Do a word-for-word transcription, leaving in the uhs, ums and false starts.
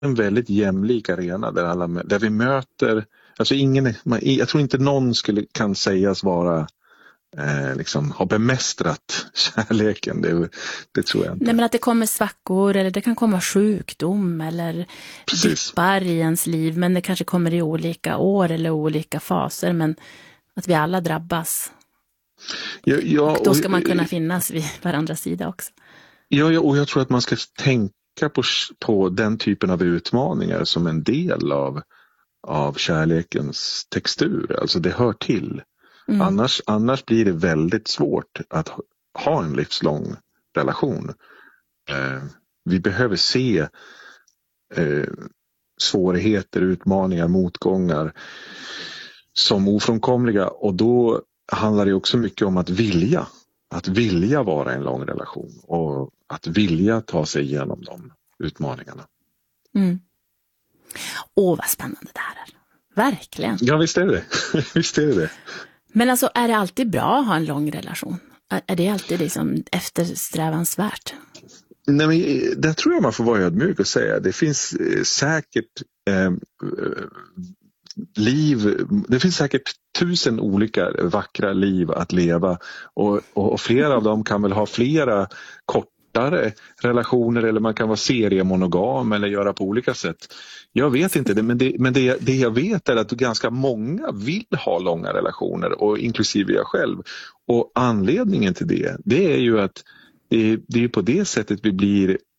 en väldigt jämlik arena där, alla, där vi möter, alltså ingen, jag tror inte någon skulle, kan sägas vara eh, liksom, ha bemästrat kärleken, det, det tror jag inte. Nej, men att det kommer svackor eller det kan komma sjukdom eller dippar i ens liv, men det kanske kommer i olika år eller olika faser, men att vi alla drabbas. Ja, ja, och då ska och, man kunna finnas vid varandras sida också. Ja, ja, och jag tror att man ska tänka på, på den typen av utmaningar som en del av, av kärlekens textur. Alltså det hör till. Mm. Annars, annars blir det väldigt svårt att ha en livslång relation. Eh, vi behöver se eh, svårigheter, utmaningar, motgångar som ofrånkomliga, och då handlar det också mycket om att vilja. Att vilja vara i en lång relation och att vilja ta sig igenom de utmaningarna. Mm. Åh, vad spännande det här är. Verkligen. Ja, visst är det. visst är det. Men alltså, är det alltid bra att ha en lång relation? Är det alltid liksom eftersträvansvärt? Nej, men det tror jag man får vara ödmjuk och säga. Det finns säkert eh, liv, det finns säkert tusen olika vackra liv att leva, och, och, och flera av dem kan väl ha flera kortare relationer, eller man kan vara seriemonogam eller göra på olika sätt. Jag vet inte det, men, det, men det, det jag vet är att ganska många vill ha långa relationer, och inklusive jag själv. Och anledningen till det, det är ju att det, det är på det sättet vi blir